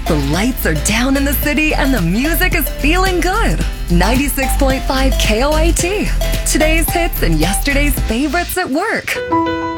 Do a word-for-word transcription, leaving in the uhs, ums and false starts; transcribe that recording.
The lights are down in the city and the music is feeling good. ninety-six point five K O A T. Today's hits and yesterday's favorites at work.